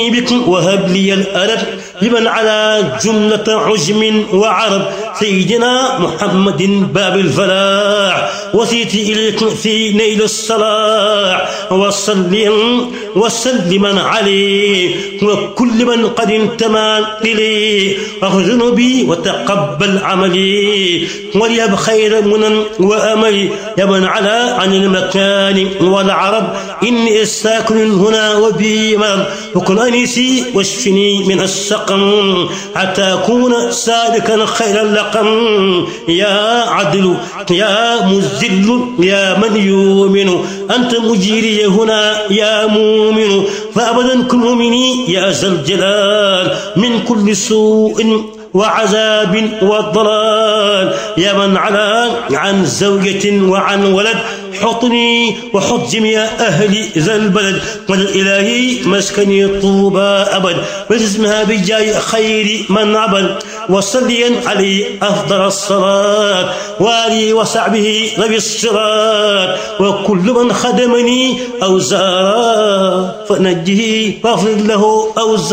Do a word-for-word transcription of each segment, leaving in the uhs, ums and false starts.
بكم وهب لي الأرب لمن على جملة عجم وعرب سيدنا محمد باب الفلاح وسيتي إليك في نيل الصلاح وصليا وسلما عليه وكل من قد انتمى إليه واغفر بي وتقبل عملي وليب خير منن وأملي يا من على عن المكان والعرب إني ساكن هنا وبي مرض وكن أنيسي واشفني من السقم حتى أكون سالكا خير اللقم يا عدل يا مذل يا من يؤمن أنت مجيري هنا يا مؤمن فأبدا كن مني يا ذا الجلال من كل سوء وعذاب وضلال يا من علا عن زوجة وعن ولد حطني وحط جميع أهل ذا البلد والإلهي مسكني طوبى أبد واسمها بجاي خير من عبد وصليا عليه أفضل الصلاة وآله وصحبه ذوي الصراط وكل من خدمني أو زارا فنجه واغفر له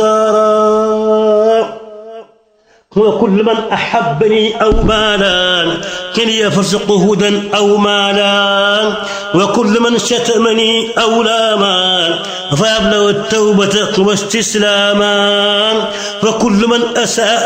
أوزارا وكل من أحبني أو مالا كن يفرزق هدى أو مالا وكل من شتمني أو لاما فأبلغ التوبة واستسلاما وكل من أساء